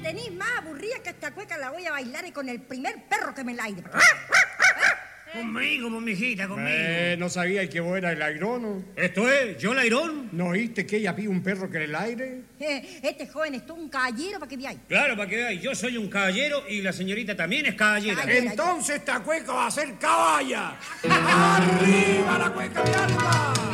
tenís más aburrida que esta cueca la voy a bailar y con el primer perro que me la aire. Conmigo, mijita, conmigo. ¿No sabía que vos eras el airono? ¿Esto es? ¿Yo el airón? ¿No oíste que ella pide un perro que en el aire? Este joven es todo un caballero para que veáis. Claro, para que veáis. Yo soy un caballero y la señorita también es caballera. Entonces esta cueca va a ser caballa. ¡Arriba la cueca de alma!